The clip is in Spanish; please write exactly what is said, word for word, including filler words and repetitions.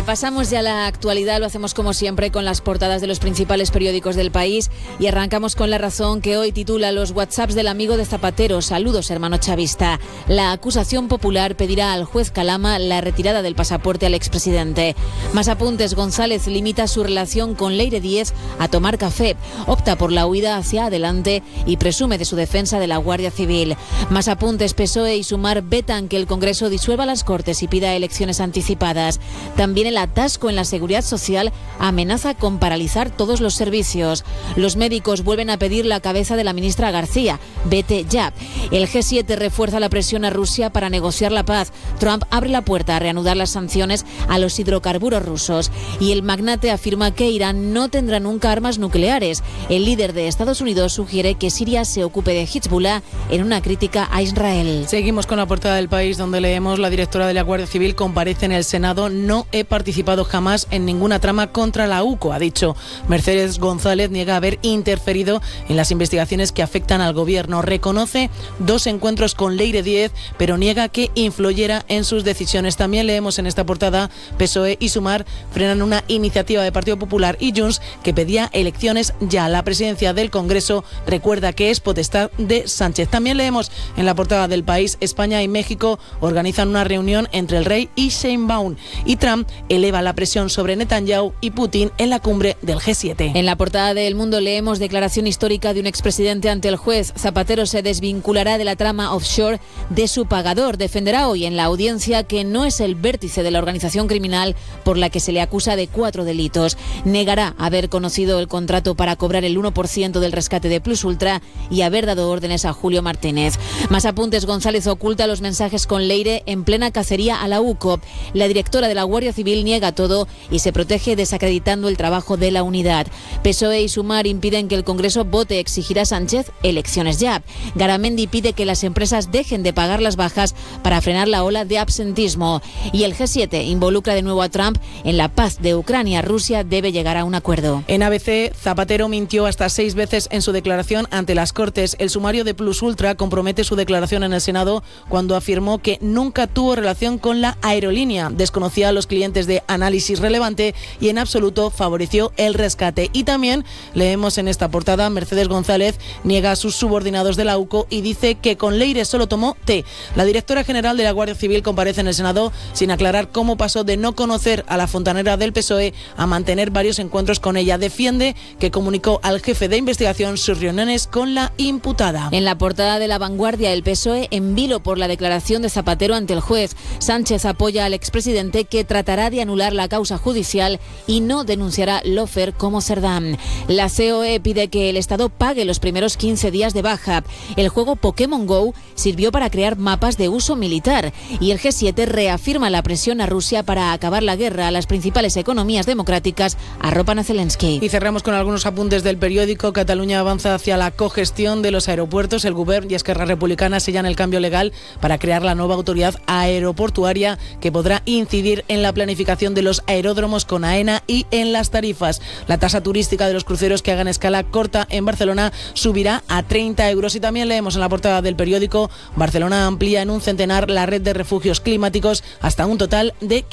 Repasamos ya la actualidad, lo hacemos como siempre con las portadas de los principales periódicos del país y arrancamos con La Razón, que hoy titula Los WhatsApps del amigo de Zapatero, saludos hermano chavista. La acusación popular pedirá al juez Calama la retirada del pasaporte al expresidente. Más apuntes, González limita su relación con Leire Díez a tomar café, opta por la huida hacia adelante y presume de su defensa de la Guardia Civil. Más apuntes, P S O E y Sumar vetan que el Congreso disuelva las Cortes y pida elecciones anticipadas. También el atasco en la Seguridad Social amenaza con paralizar todos los servicios. Los médicos vuelven a pedir la cabeza de la ministra García. Vete ya. El G siete refuerza la presión a Rusia para negociar la paz. Trump abre la puerta a reanudar las sanciones a los hidrocarburos rusos. Y el magnate afirma que Irán no tendrá nunca armas nucleares. El líder de Estados Unidos sugiere que Siria se ocupe de Hezbollah en una crítica a Israel. Seguimos con la portada del País, donde leemos: la directora de la Guardia Civil comparece en el Senado. No he participado jamás en ninguna trama contra la U C O, ha dicho. Mercedes González niega haber interferido en las investigaciones que afectan al gobierno. Reconoce dos encuentros con Leire Díez, pero niega que influyera en sus decisiones. También leemos en esta portada: P S O E y Sumar frenan una iniciativa de Partido Popular y Junts que pedía elecciones ya. La presidencia del Congreso recuerda que es potestad de Sánchez. También leemos en la portada del País: España y México organizan una reunión entre el rey y Sheinbaum, y Trump eleva la presión sobre Netanyahu y Putin en la cumbre del G siete. En la portada de El Mundo leemos: declaración histórica de un expresidente ante el juez. Zapatero se desvinculará de la trama offshore de su pagador. Defenderá hoy en la audiencia que no es el vértice de la organización criminal por la que se le acusa de cuatro delitos. Negará haber conocido el contrato para cobrar el uno por ciento del rescate de Plus Ultra y haber dado órdenes a Julio Martínez. Más apuntes: González oculta los mensajes con Leire en plena cacería a la U C O. La directora de la Guardia Civil niega todo y se protege desacreditando el trabajo de la unidad. P S O E y Sumar impiden que el Congreso vote. Exigirá a Sánchez elecciones ya. Garamendi pide que las empresas dejen de pagar las bajas para frenar la ola de absentismo. Y el G siete involucra de nuevo a Trump en la paz de Ucrania. Rusia debe llegar a un acuerdo. En A B C, Zapatero mintió hasta seis veces en su declaración ante las Cortes. El sumario de Plus Ultra compromete su declaración en el Senado cuando afirmó que nunca tuvo relación con la aerolínea, desconocía a los clientes de Análisis Relevante y en absoluto favoreció el rescate. Y también leemos en esta portada: Mercedes González niega a sus subordinados de la U C O y dice que con Leire solo tomó té. La directora general de la Guardia Civil comparece en el Senado sin aclarar cómo pasó de no conocer a la fontanera del P S O E a mantener varios encuentros con ella. Defiende que comunicó al jefe de investigación sus reuniones con la imputada. En la portada de La Vanguardia, el P S O E en vilo por la declaración de Zapatero ante el juez. Sánchez apoya al expresidente, que tratará de anular la causa judicial y no denunciará Lofer como Cerdán. La C O E pide que el Estado pague los primeros quince días de baja. El juego Pokémon Go sirvió para crear mapas de uso militar y el G siete reafirma la presión a Rusia para acabar la guerra. Las principales economías democráticas arropan a Zelensky. Y cerramos con algunos apuntes del periódico. Cataluña avanza hacia la cogestión de los aeropuertos. El Govern y Esquerra Republicana sellan el cambio legal para crear la nueva autoridad aeroportuaria que podrá incidir en la planificación de los aeródromos con AENA y en las tarifas. La tasa turística de los cruceros que hagan escala corta en Barcelona subirá a treinta euros. Y también leemos en la portada del periódico: Barcelona amplía en un centenar la red de refugios climáticos hasta un total de